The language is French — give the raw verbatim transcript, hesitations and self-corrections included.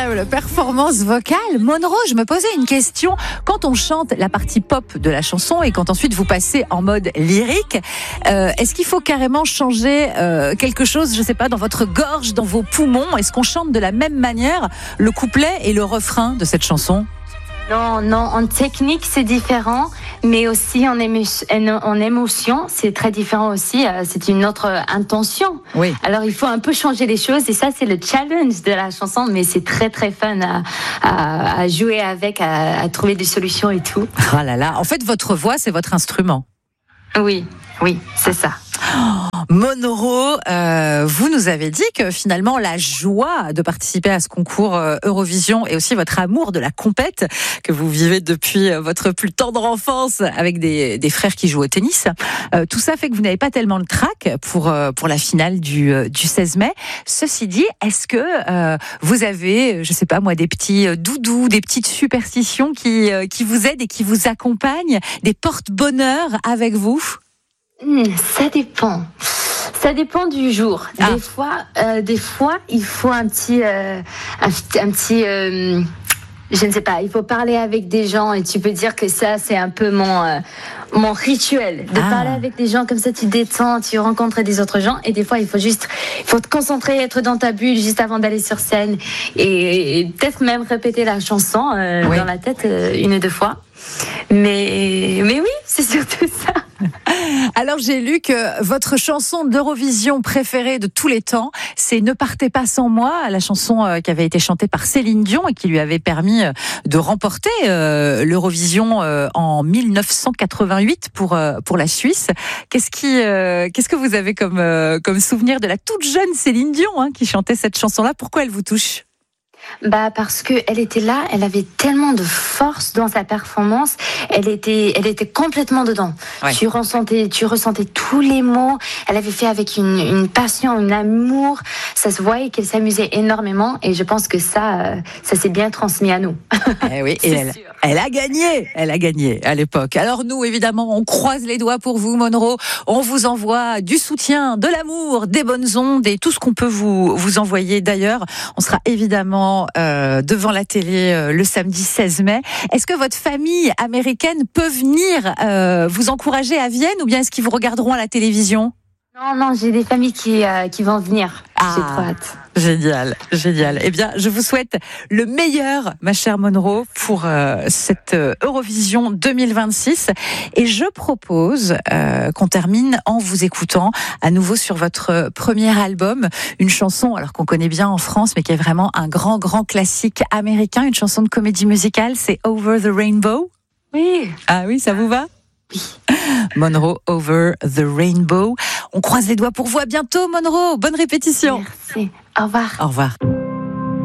Incroyable performance vocale. Monro, je me posais une question. Quand on chante la partie pop de la chanson et quand ensuite vous passez en mode lyrique, euh, est-ce qu'il faut carrément changer euh, quelque chose, je sais pas, dans votre gorge, dans vos poumons? Est-ce qu'on chante de la même manière le couplet et le refrain de cette chanson? Non, non, en technique, c'est différent, mais aussi en, émo- en émotion, c'est très différent aussi. C'est une autre intention. Oui. Alors, il faut un peu changer les choses, et ça, c'est le challenge de la chanson, mais c'est très, très fun à, à, à jouer avec, à, à trouver des solutions et tout. Ah là là, en fait, votre voix, c'est votre instrument. Oui, oui, c'est ça. Oh, Monro, euh, vous nous avez dit que finalement la joie de participer à ce concours euh, Eurovision et aussi votre amour de la compète que vous vivez depuis euh, votre plus tendre enfance avec des, des frères qui jouent au tennis, euh, tout ça fait que vous n'avez pas tellement le trac pour, euh, pour la finale du, euh, du seize mai. Ceci dit, est-ce que euh, vous avez, je sais pas moi, des petits doudous, des petites superstitions qui, euh, qui vous aident et qui vous accompagnent, des porte-bonheur avec vous? Mmh, ça dépend. Ça dépend du jour. Ah. Des fois, euh, des fois, il faut un petit, euh, un, un petit, euh, je ne sais pas. Il faut parler avec des gens et tu peux dire que ça, c'est un peu mon, euh, mon rituel de Ah. parler avec des gens comme ça. Tu détends, tu rencontres des autres gens et des fois, il faut juste, il faut te concentrer, être dans ta bulle juste avant d'aller sur scène et, et peut-être même répéter la chanson euh, Oui. dans la tête euh, une ou deux fois. Mais, mais oui, c'est surtout ça. Alors j'ai lu que votre chanson d'Eurovision préférée de tous les temps, c'est Ne partez pas sans moi, la chanson qui avait été chantée par Céline Dion et qui lui avait permis de remporter euh, l'Eurovision euh, en dix-neuf cent quatre-vingt-huit pour euh, pour la Suisse. Qu'est-ce qui euh, qu'est-ce que vous avez comme euh, comme souvenir de la toute jeune Céline Dion hein, qui chantait cette chanson-là? Pourquoi elle vous touche? Bah parce que elle était là, elle avait tellement de force dans sa performance, elle était, elle était complètement dedans. Ouais. Tu ressentais, tu ressentais tous les mots. Elle avait fait avec une, une passion, un amour. Ça se voyait qu'elle s'amusait énormément, et je pense que ça, euh, ça s'est bien transmis à nous. Eh oui, et elle, elle a gagné, elle a gagné à l'époque. Alors nous, évidemment, on croise les doigts pour vous, Monro. On vous envoie du soutien, de l'amour, des bonnes ondes et tout ce qu'on peut vous vous envoyer. D'ailleurs, on sera évidemment Euh, devant la télé euh, le samedi seize mai. Est-ce que votre famille américaine peut venir euh, vous encourager à Vienne ou bien est-ce qu'ils vous regarderont à la télévision? Non, non, j'ai des familles qui, euh, qui vont venir. Ah. J'ai trop hâte. Génial, génial. Eh bien, je vous souhaite le meilleur, ma chère Monro, pour euh, cette euh, Eurovision deux mille vingt-six. Et je propose euh, qu'on termine en vous écoutant à nouveau sur votre premier album, une chanson alors qu'on connaît bien en France, mais qui est vraiment un grand, grand classique américain, une chanson de comédie musicale, c'est Over the Rainbow. Oui. Ah oui, ça vous va? Oui. Monro, Over the Rainbow. On croise les doigts pour vous. À bientôt, Monro. Bonne répétition. Merci. Au revoir. Au revoir.